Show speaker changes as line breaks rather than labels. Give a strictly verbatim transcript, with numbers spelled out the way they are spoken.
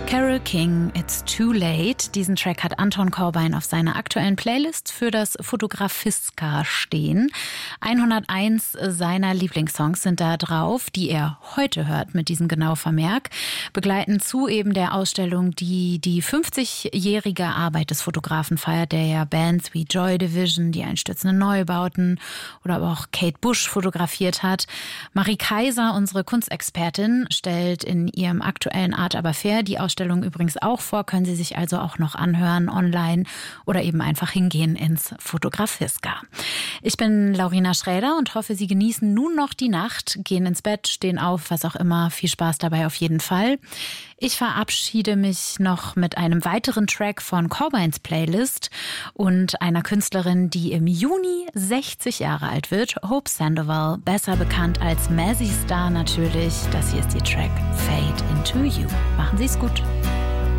Carole King, It's Too Late. Diesen Track hat Anton Corbijn auf seiner aktuellen Playlist für das Fotografiska stehen. hunderteins seiner Lieblingssongs sind da drauf, die er heute hört mit diesem Genau-Vermerk, begleiten zu eben der Ausstellung, die die fünfzigjährige Arbeit des Fotografen feiert, der ja Bands wie Joy Division, die einstürzenden Neubauten oder aber auch Kate Bush fotografiert hat. Marie Kaiser, unsere Kunstexpertin, stellt in ihrem aktuellen Art aber fair die Ausstellung übrigens auch vor, können Sie sich also auch noch anhören online oder eben einfach hingehen ins Fotografiska. Ich bin Laurina Schräder und hoffe, Sie genießen nun noch die Nacht, gehen ins Bett, stehen auf, was auch immer. Viel Spaß dabei auf jeden Fall. Ich verabschiede mich noch mit einem weiteren Track von Corbijns Playlist und einer Künstlerin, die im Juni sechzig Jahre alt wird, Hope Sandoval, besser bekannt als Mazzy Star natürlich. Das hier ist die Track Fade Into You. Machen Sie es gut.